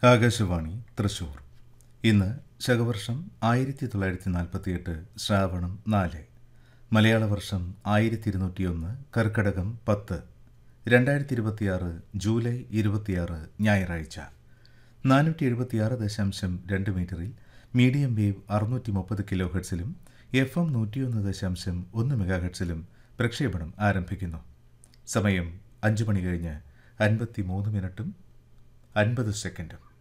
ആകാശവാണി തൃശൂർ. ഇന്ന് ശകവർഷം 1948 ശ്രാവണം 4, മലയാള വർഷം 1201 കർക്കടകം 10, 2026 ജൂലൈ 26 ഞായറാഴ്ച. 476.2 മീറ്ററിൽ medium wave 630 kilo ഹെർട്സിലും FM 101.1 mega ഹെർട്സിലും പ്രക്ഷേപണം ആരംഭിക്കുന്നു. സമയം 5 മണി കഴിഞ്ഞ് 53 മിനിറ്റും 50 സെക്കൻഡും.